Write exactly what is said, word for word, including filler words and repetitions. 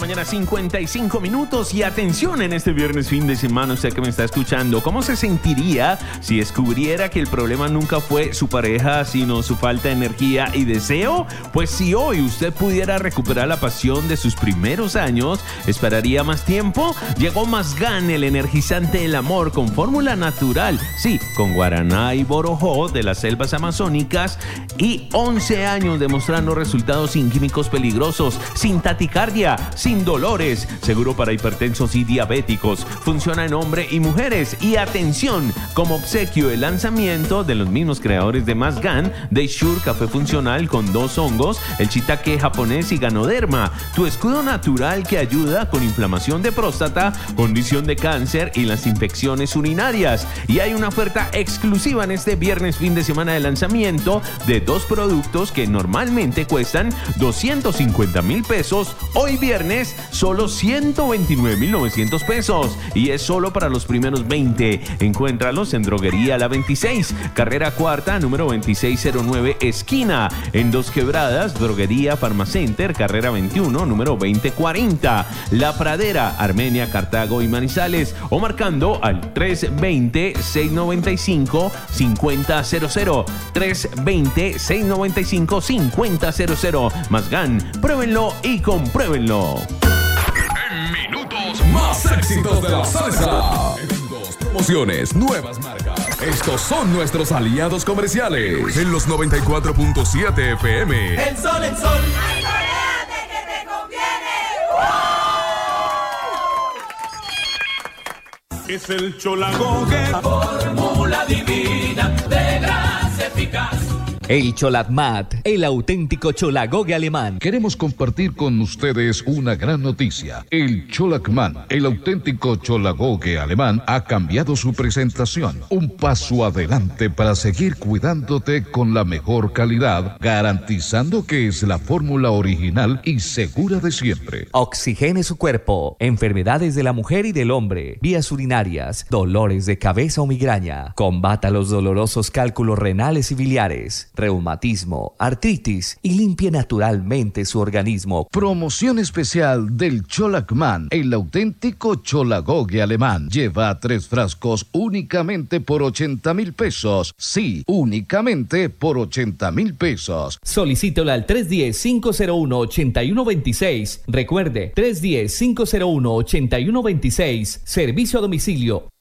mañana, cincuenta y cinco minutos. Y atención en este viernes fin de semana, usted que me está escuchando, ¿cómo se sentiría si descubriera que el problema nunca fue su pareja, sino su falta de energía y deseo? Pues si hoy usted pudiera recuperar la pasión de sus primeros años, ¿esperaría más tiempo? Llegó Mazgán, el energizante del amor con fórmula natural, sí, con guaraná y borojó de las selvas amazónicas, y once años demostrando resultados sin químicos peligrosos, sin taticardia, sin dolores, seguro para hipertensos y diabéticos, funciona en hombres y mujeres. Y atención, como obsequio el lanzamiento de los mismos creadores de Mazgán, de Shure Café Funcional con dos hongos, el shiitake japonés y ganoderma, tu escudo natural que ayuda con inflamación de próstata, condición de cáncer y las infecciones urinarias. Y hay una oferta exclusiva en este viernes fin de semana de lanzamiento de dos productos que normalmente cuestan doscientos cincuenta mil pesos, hoy viernes solo ciento veintinueve mil novecientos pesos, y es solo para los primeros veinte. Encuéntralos en Droguería La veintiséis, carrera cuarta, número veintiséis cero nueve, esquina, en Dos Quebradas, Droguería Farmacenter, carrera veintiuno, número veinte cuarenta, La Pradera, Armenia, Cartago y Manizales, o marcando al tres veinte, seiscientos noventa y cinco, cincuenta cero cero, tres veinte, seiscientos noventa y cinco, cincuenta cero cero. Mazgán, pruébenlo y compruébenlo. En minutos, más éxitos de la salsa. Eventos, promociones, nuevas marcas. Estos son nuestros aliados comerciales. En los noventa y cuatro punto siete F M. El sol, el sol. ¡Ay, coréate que te conviene! ¡Uh! Es el Cholagogue. Fórmula divina de gracia eficaz. El Cholatmat, el auténtico cholagogue alemán. Queremos compartir con ustedes una gran noticia. El Cholakman, el auténtico cholagogue alemán, ha cambiado su presentación. Un paso adelante para seguir cuidándote con la mejor calidad, garantizando que es la fórmula original y segura de siempre. Oxigene su cuerpo. Enfermedades de la mujer y del hombre, vías urinarias, dolores de cabeza o migraña. Combata los dolorosos cálculos renales y biliares, reumatismo, artritis, y limpie naturalmente su organismo. Promoción especial del Cholakman, el auténtico cholagogue alemán. Lleva tres frascos únicamente por ochenta mil pesos. Sí, únicamente por ochenta mil pesos. Solicítelo al tres uno cero, cinco cero uno, ocho uno dos seis. Recuerde, tres uno cero, cinco cero uno, ocho uno dos seis. Servicio a domicilio